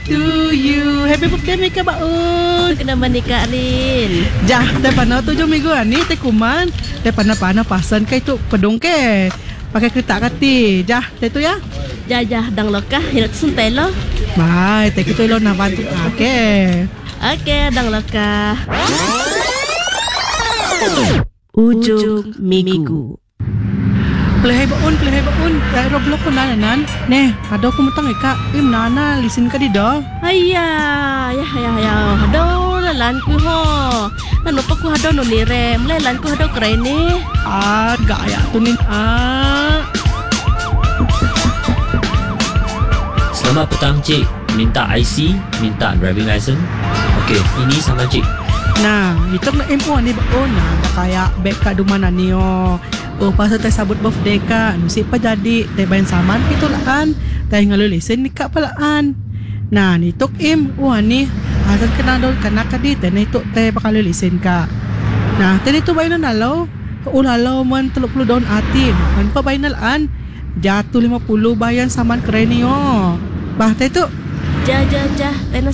to you. Happy birthday Mika Baun. Kena mandi Kak Rin. Jah, teh pana 7 minggu ni teh kuman. Teh pana pasan kai tu pedong ke. Pakai kereta kati. Jah, teh tu ya. Jajah dang lokah hirat suntai lo. Bye, teh kita lo nak bantu. Okey. Okey, dang lokah. Ujung minggu. Pelihai baun. Roblox ko nanan. Neh, ada aku metang Kak. Nana listen ka di dah. Ayah, ya. Hado lan ku ho. Lan lupa ku hado no ni rem. Lan ku hado keren ni. Gaya tu ni. Selamat petang cik. Minta IC, minta driving license. Okey, ini sama cik. Nah, itu na MO ni baun. Nah, kaya bek ka dumana niyo. Pasal teh sabut birthday ka. Nusi pa jadi teh bayan saman itu laan. Teh ngalulisen ni Kak palaan. Nah, ni tok ni asal kena do kana ka di teh itu teh bakal lulisen ka. Nah, teh itu bayan na law. Ulalaw man 30 daun ati. Man pa bayan na laan. Jatuh 50 bayan saman keren niyo. Bah teh itu Jah. Tena